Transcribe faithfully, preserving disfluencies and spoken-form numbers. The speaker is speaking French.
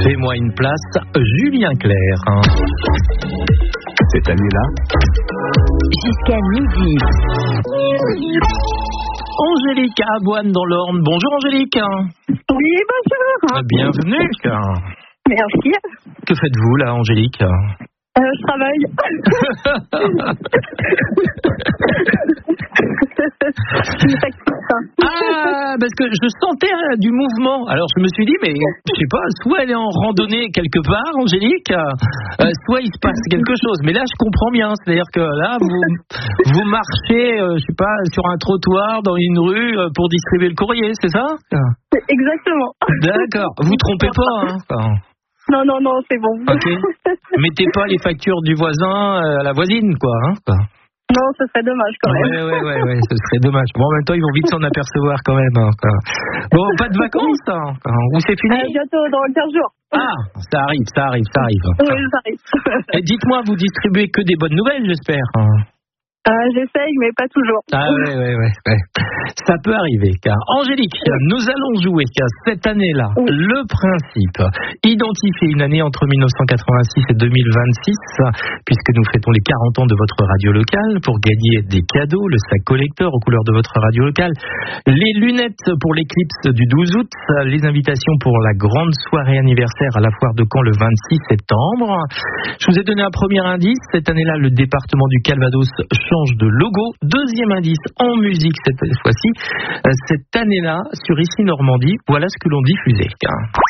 Fais-moi une place, Julien Clerc. Cette année-là, jusqu'à midi. Angélique à Aboine dans l'Orne. Bonjour Angélique. Oui, bonjour. Bienvenue. Merci. Que faites-vous là, Angélique? Euh, je travaille. Ah, parce que je sentais euh, du mouvement. Alors je me suis dit, mais je sais pas, soit elle est en randonnée quelque part, Angélique, euh, soit il se passe quelque chose. Mais là, je comprends bien. C'est-à-dire que là, vous, vous marchez, euh, je sais pas, sur un trottoir, dans une rue, euh, pour distribuer le courrier, c'est ça? Exactement. D'accord. Vous trompez pas, hein? Enfin, Non, non, non, c'est bon. ok. Mettez pas les factures du voisin euh, à la voisine, quoi. Hein, quoi. Non, ce serait dommage quand même. Ouais, ouais, ouais, ouais, ce serait dommage. Bon, en même temps, ils vont vite s'en apercevoir quand même. Hein, quoi. Bon, pas de vacances, hein, ou c'est fini? Euh, bientôt, dans quinze jours. Ah, ça arrive, ça arrive, ça arrive. Oui, ça arrive. Et dites-moi, vous distribuez que des bonnes nouvelles, j'espère. Euh, J'essaye, mais pas toujours. Ah ouais, ouais, ouais, ouais. Ça peut arriver, car Angélique, nous allons jouer car cette année-là, oui. Le principe, identifier une année entre mille neuf cent quatre-vingt-six et deux mille vingt-six, puisque nous fêtons les quarante ans de votre radio locale, pour gagner des cadeaux, le sac collecteur aux couleurs de votre radio locale, les lunettes pour l'éclipse du douze août, les invitations pour la grande soirée anniversaire à la foire de Caen le vingt-six septembre. Je vous ai donné un premier indice, cette année-là, le département du Calvados change de logo. Deuxième indice en musique cette fois-ci. Cette année-là, sur Ici Normandie, voilà ce que l'on diffusait.